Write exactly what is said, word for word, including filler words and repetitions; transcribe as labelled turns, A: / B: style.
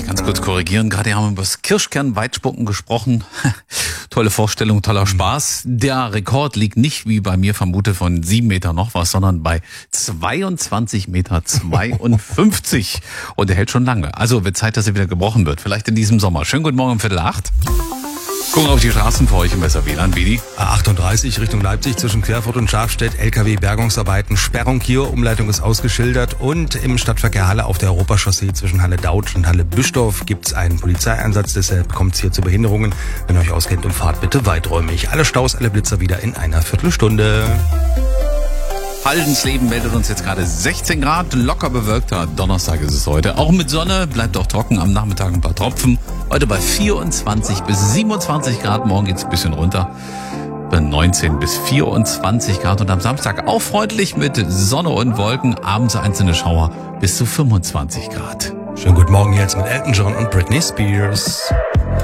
A: Ganz kurz korrigieren, gerade haben wir über das Kirschkern-Weitspucken gesprochen. Tolle Vorstellung, toller Spaß. Der Rekord liegt nicht, wie bei mir vermutet, von sieben Meter noch was, sondern bei zweiundzwanzig Meter zweiundfünfzig. Und der hält schon lange. Also wird Zeit, dass er wieder gebrochen wird. Vielleicht in diesem Sommer. Schönen guten Morgen um Viertel acht. Gucken auf die Straßen für euch im Besser W L A N. Vidi.
B: A achtunddreißig Richtung Leipzig zwischen Querfurt und Schafstedt. L K W-Bergungsarbeiten. Sperrung hier. Umleitung ist ausgeschildert. Und im Stadtverkehr Halle auf der Europachaussee zwischen Halle Dautsch und Halle Büstorf gibt es einen Polizeieinsatz. Deshalb kommt es hier zu Behinderungen. Wenn ihr euch auskennt und fahrt, bitte weiträumig. Alle Staus, alle Blitzer wieder in einer Viertelstunde.
A: Haldensleben meldet uns jetzt gerade sechzehn Grad, locker bewölkter Donnerstag ist es heute. Auch mit Sonne, bleibt auch trocken, am Nachmittag ein paar Tropfen. Heute bei vierundzwanzig bis siebenundzwanzig Grad, morgen geht's ein bisschen runter. Bei neunzehn bis vierundzwanzig Grad und am Samstag auch freundlich mit Sonne und Wolken, abends einzelne Schauer bis zu fünfundzwanzig Grad.
B: Schönen guten Morgen jetzt mit Elton John und Britney Spears.